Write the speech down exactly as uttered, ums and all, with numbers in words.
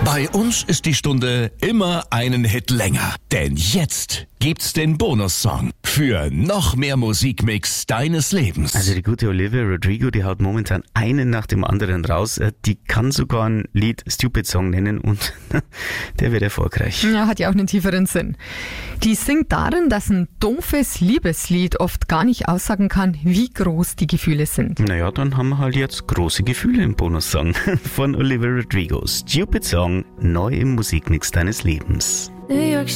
Bei uns ist die Stunde immer einen Hit länger. Denn jetzt gibt's den Bonussong für noch mehr Musikmix deines Lebens. Also die gute Olivia Rodrigo, die haut momentan einen nach dem anderen raus. Die kann sogar ein Lied Stupid Song nennen und der wird erfolgreich. Ja, hat ja auch einen tieferen Sinn. Die singt darin, dass ein doofes Liebeslied oft gar nicht aussagen kann, wie groß die Gefühle sind. Naja, dann haben wir halt jetzt große Gefühle im Bonussong von Olivia Rodrigo. Stupid Song, neu im Musikmix deines Lebens. New York